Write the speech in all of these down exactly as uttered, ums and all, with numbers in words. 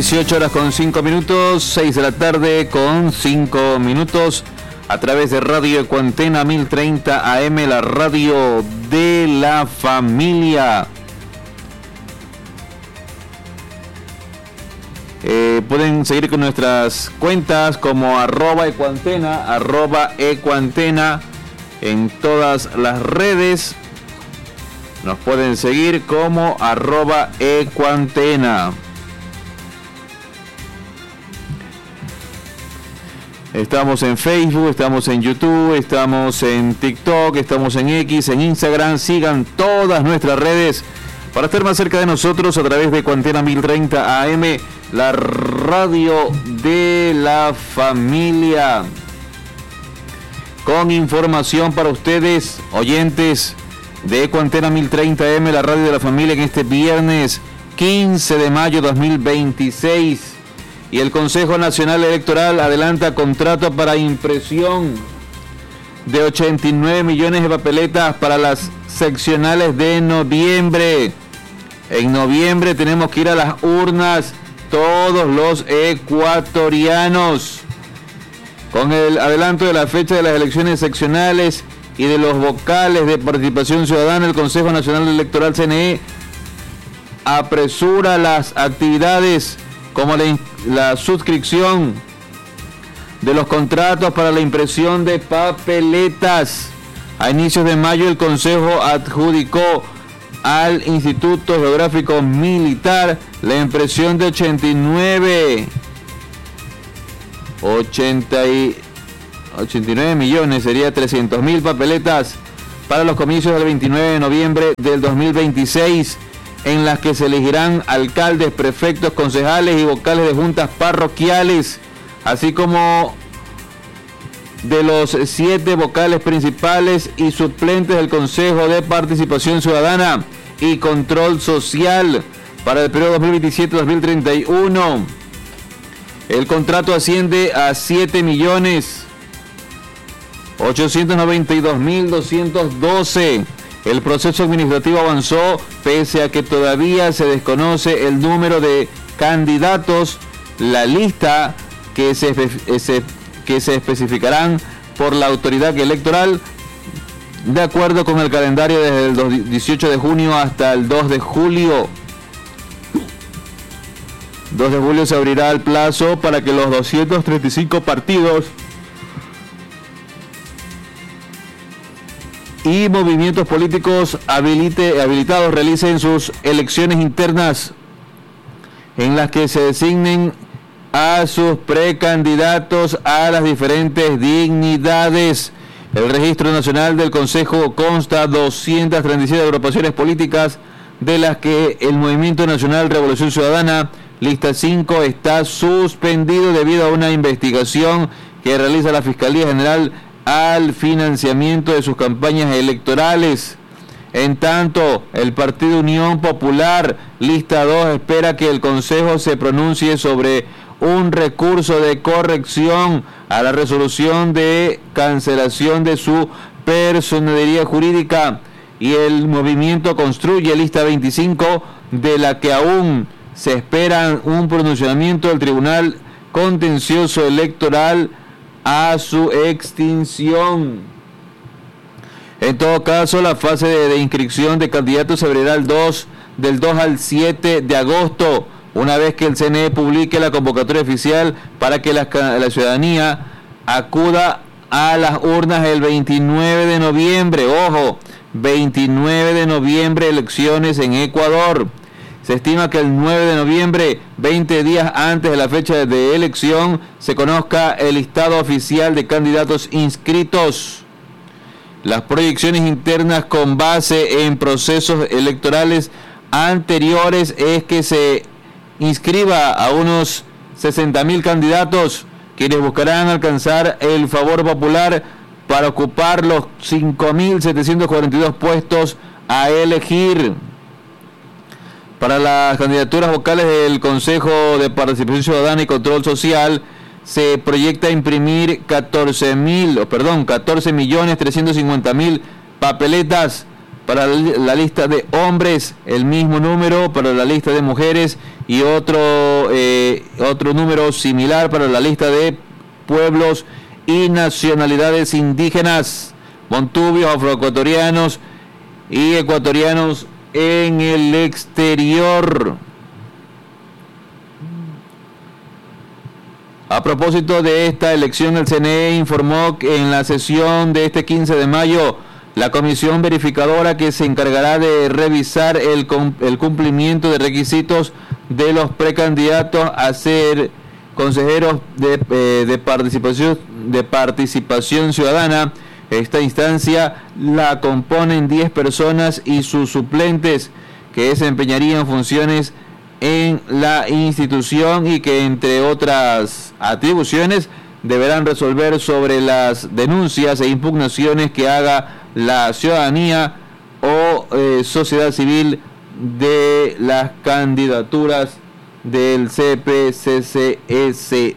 dieciocho horas con cinco minutos, seis de la tarde con cinco minutos, a través de Radio Ecuantena mil treinta A M, la radio de la familia. Eh, pueden seguir con nuestras cuentas como arroba ecuantena, arroba ecuantena en todas las redes. Nos pueden seguir como arroba ecuantena. Estamos en Facebook, estamos en YouTube, estamos en TikTok, estamos en X, en Instagram. Sigan todas nuestras redes para estar más cerca de nosotros a través de Ecuantena mil treinta A M, la radio de la familia. Con información para ustedes, oyentes de Ecuantena mil treinta A M, la radio de la familia, en este viernes quince de mayo dos mil veintiséis. Y el Consejo Nacional Electoral adelanta contrato para impresión de ochenta y nueve millones de papeletas para las seccionales de noviembre. En noviembre tenemos que ir a las urnas todos los ecuatorianos. Con el adelanto de la fecha de las elecciones seccionales y de los vocales de participación ciudadana, el Consejo Nacional Electoral C N E apresura las actividades como la, la suscripción de los contratos para la impresión de papeletas. A inicios de mayo, el Consejo adjudicó al Instituto Geográfico Militar la impresión de ochenta y nueve millones, sería trescientos mil papeletas para los comicios del veintinueve de noviembre del dos mil veintiséis, en las que se elegirán alcaldes, prefectos, concejales y vocales de juntas parroquiales, así como de los siete vocales principales y suplentes del Consejo de Participación Ciudadana y Control Social para el periodo dos mil veintisiete a dos mil treinta y uno. El contrato asciende a siete millones ochocientos noventa y dos mil doscientos doce. El proceso administrativo avanzó pese a que todavía se desconoce el número de candidatos. La lista que se, se, que se especificarán por la autoridad electoral, de acuerdo con el calendario, desde el dieciocho de junio hasta el dos de julio. dos de julio se abrirá el plazo para que los doscientos treinta y cinco partidos y movimientos políticos habilite, habilitados realicen sus elecciones internas, en las que se designen a sus precandidatos a las diferentes dignidades. El registro nacional del Consejo consta doscientas treinta y siete agrupaciones políticas, de las que el Movimiento Nacional Revolución Ciudadana, lista cinco, está suspendido debido a una investigación que realiza la Fiscalía General al financiamiento de sus campañas electorales. En tanto, el Partido Unión Popular, lista dos, espera que el Consejo se pronuncie sobre un recurso de corrección a la resolución de cancelación de su personería jurídica. Y el Movimiento Construye, lista veinticinco, de la que aún se espera un pronunciamiento del Tribunal Contencioso Electoral a su extinción. En todo caso, la fase de, de inscripción de candidatos se abrirá el dos, del dos al siete de agosto, una vez que el C N E publique la convocatoria oficial para que la, la ciudadanía acuda a las urnas el veintinueve de noviembre. Ojo, veintinueve de noviembre, elecciones en Ecuador. Se estima que el nueve de noviembre, veinte días antes de la fecha de elección, se conozca el listado oficial de candidatos inscritos. Las proyecciones internas con base en procesos electorales anteriores es que se inscriba a unos sesenta mil candidatos, quienes buscarán alcanzar el favor popular para ocupar los cinco mil setecientos cuarenta y dos puestos a elegir. Para las candidaturas vocales del Consejo de Participación Ciudadana y Control Social, se proyecta imprimir catorce mil, perdón, catorce millones trescientos cincuenta mil papeletas para la lista de hombres, el mismo número para la lista de mujeres y otro, eh, otro número similar para la lista de pueblos y nacionalidades indígenas, montubios, afroecuatorianos y ecuatorianos en el exterior. A propósito de esta elección, el C N E informó que en la sesión de este quince de mayo, la comisión verificadora que se encargará de revisar el, el cumplimiento de requisitos de los precandidatos a ser consejeros de, eh, de, participación, de participación ciudadana. Esta instancia la componen diez personas y sus suplentes que desempeñarían funciones en la institución y que, entre otras atribuciones, deberán resolver sobre las denuncias e impugnaciones que haga la ciudadanía o eh, sociedad civil de las candidaturas del C P C C S.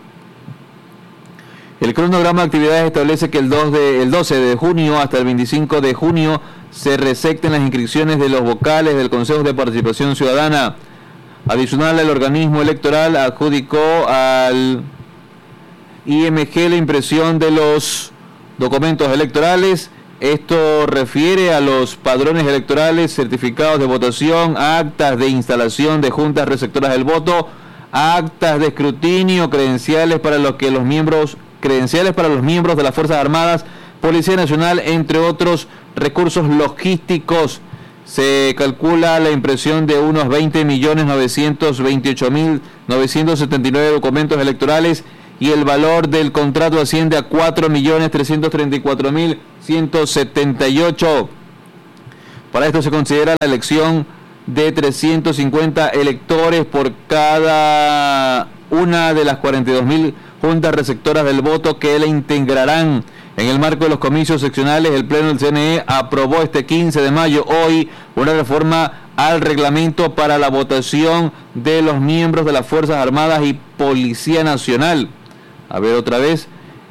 El cronograma de actividades establece que el, dos de, el doce de junio hasta el veinticinco de junio se resecten las inscripciones de los vocales del Consejo de Participación Ciudadana. Adicional, el organismo electoral adjudicó al I M G la impresión de los documentos electorales. Esto refiere a los padrones electorales, certificados de votación, actas de instalación de juntas receptoras del voto, actas de escrutinio, credenciales para los que los miembros, credenciales para los miembros de las Fuerzas Armadas, Policía Nacional, entre otros recursos logísticos. Se calcula la impresión de unos veinte millones novecientos veintiocho mil novecientos setenta y nueve documentos electorales y el valor del contrato asciende a cuatro millones trescientos treinta y cuatro mil ciento setenta y ocho. Para esto se considera la elección de trescientos cincuenta electores por cada una de las cuarenta y dos mil juntas receptoras del voto que la integrarán. En el marco de los comicios seccionales, el Pleno del C N E aprobó este quince de mayo, hoy, una reforma al reglamento para la votación de los miembros de las Fuerzas Armadas y Policía Nacional. A ver otra vez.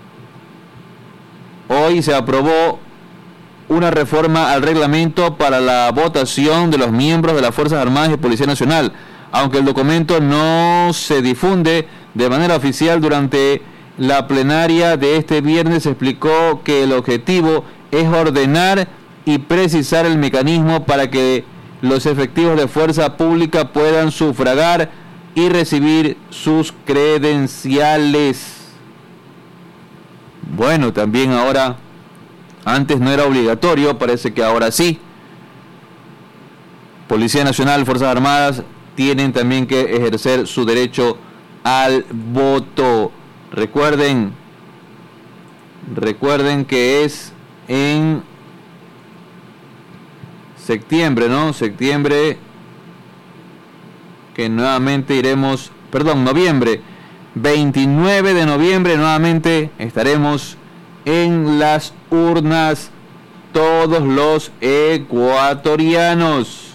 Hoy se aprobó una reforma al reglamento para la votación de los miembros de las Fuerzas Armadas y Policía Nacional. Aunque el documento no se difunde de manera oficial, durante la plenaria de este viernes se explicó que el objetivo es ordenar y precisar el mecanismo para que los efectivos de fuerza pública puedan sufragar y recibir sus credenciales. Bueno, también ahora, antes no era obligatorio, parece que ahora sí. Policía Nacional, Fuerzas Armadas tienen también que ejercer su derecho al voto. Recuerden, recuerden que es en septiembre, ¿no? Septiembre, que nuevamente iremos, perdón, noviembre, veintinueve de noviembre, nuevamente estaremos en las urnas todos los ecuatorianos.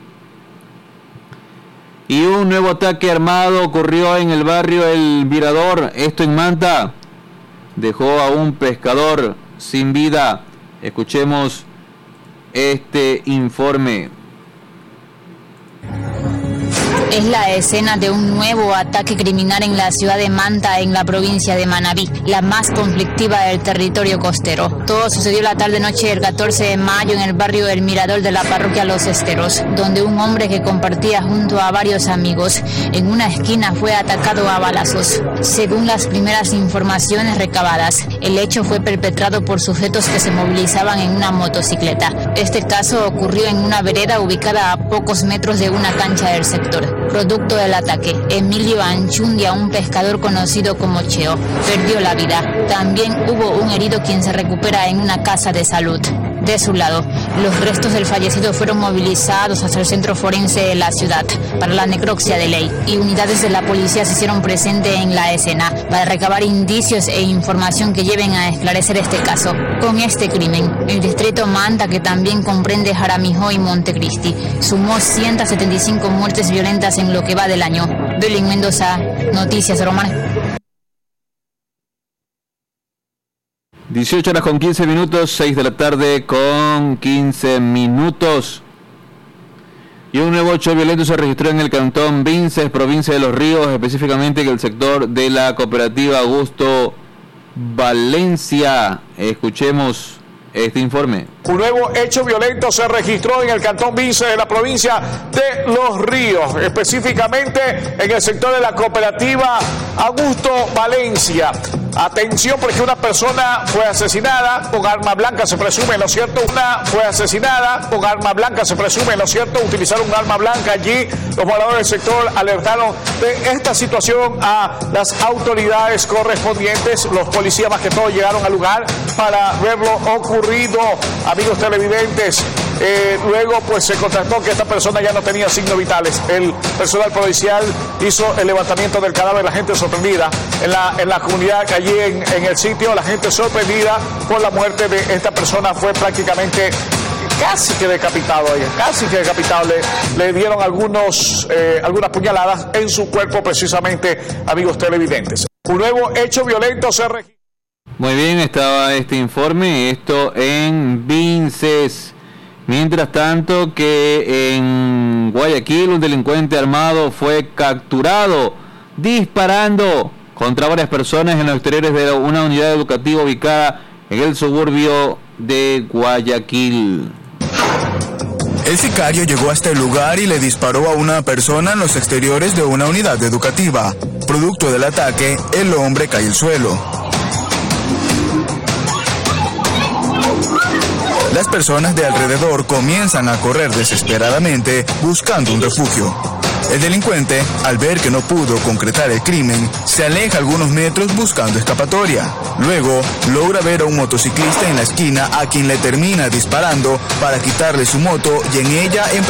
Y un nuevo ataque armado ocurrió en el barrio El Mirador, esto en Manta. Dejó a un pescador sin vida. Escuchemos este informe. Es la escena de un nuevo ataque criminal en la ciudad de Manta, en la provincia de Manabí, la más conflictiva del territorio costero. Todo sucedió la tarde-noche del catorce de mayo en el barrio El Mirador de la parroquia Los Esteros, donde un hombre que compartía junto a varios amigos en una esquina fue atacado a balazos. Según las primeras informaciones recabadas, el hecho fue perpetrado por sujetos que se movilizaban en una motocicleta. Este caso ocurrió en una vereda ubicada a pocos metros de una cancha del sector. Producto del ataque, Emilio Anchundia, un pescador conocido como Cheo, perdió la vida. También hubo un herido quien se recupera en una casa de salud. De su lado, los restos del fallecido fueron movilizados hacia el centro forense de la ciudad para la necropsia de ley, y unidades de la policía se hicieron presentes en la escena para recabar indicios e información que lleven a esclarecer este caso. Con este crimen, el distrito Manta, que también comprende Jaramijó y Montecristi, sumó ciento setenta y cinco muertes violentas en lo que va del año. Belén Mendoza, Noticias Romana. dieciocho horas con quince minutos, seis de la tarde con quince minutos. Y un nuevo hecho violento se registró en el cantón Vinces, provincia de Los Ríos, específicamente en el sector de la cooperativa Augusto Valencia. Escuchemos este informe. Un nuevo hecho violento se registró en el cantón Vinces de la provincia de Los Ríos, específicamente en el sector de la cooperativa Augusto Valencia. Atención, porque una persona fue asesinada con arma blanca, se presume, ¿no es cierto? Una fue asesinada con arma blanca, se presume, ¿no es cierto? Utilizaron un arma blanca allí. Los moradores del sector alertaron de esta situación a las autoridades correspondientes. Los policías, más que todo, llegaron al lugar para ver lo ocurrido. Amigos televidentes, eh, luego pues se constató que esta persona ya no tenía signos vitales. El personal policial hizo el levantamiento del cadáver, la gente sorprendida en la, en la comunidad que allí en, en el sitio, la gente sorprendida por la muerte de esta persona, fue prácticamente casi que decapitado, casi que decapitado, le, le dieron algunos, eh, algunas puñaladas en su cuerpo precisamente, amigos televidentes. Un nuevo hecho violento se registró. Muy bien, estaba este informe, esto en Vinces. Mientras tanto que en Guayaquil un delincuente armado fue capturado disparando contra varias personas en los exteriores de una unidad educativa ubicada en el suburbio de Guayaquil. El sicario llegó hasta el lugar y le disparó a una persona en los exteriores de una unidad educativa. Producto del ataque, el hombre cae al suelo. Las personas de alrededor comienzan a correr desesperadamente buscando un refugio. El delincuente, al ver que no pudo concretar el crimen, se aleja algunos metros buscando escapatoria. Luego, logra ver a un motociclista en la esquina a quien le termina disparando para quitarle su moto y en ella